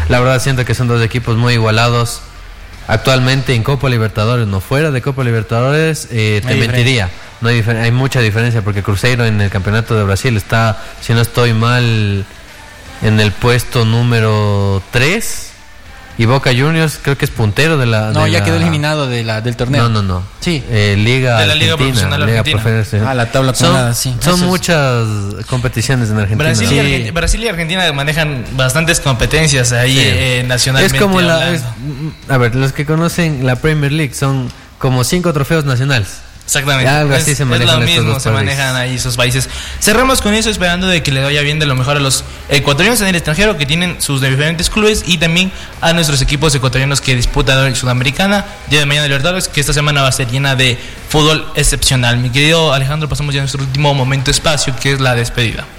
La verdad siento que son dos equipos muy igualados. Actualmente en Copa Libertadores, no fuera de Copa Libertadores, te mentiría. No hay mucha diferencia porque Cruzeiro en el Campeonato de Brasil está, si no estoy mal, en el puesto número 3. Y Boca Juniors creo que es puntero de la... No, ya quedó eliminado del torneo. No. Sí. Liga de la Liga Profesional Argentina. La tabla acumulada, sí. Son muchas competiciones en Argentina. Brasil y Argentina manejan bastantes competencias ahí nacionalmente. Es como a ver, los que conocen la Premier League son como 5 trofeos nacionales. Exactamente. Algo así se manejan es lo mismo, se manejan ahí esos países. Cerramos con eso esperando de que le vaya bien de lo mejor a los ecuatorianos en el extranjero que tienen sus diferentes clubes y también a nuestros equipos ecuatorianos que disputan en Sudamericana, día de mañana Libertadores, que esta semana va a ser llena de fútbol excepcional. Mi querido Alejandro, pasamos ya a nuestro último momento espacio, que es la despedida.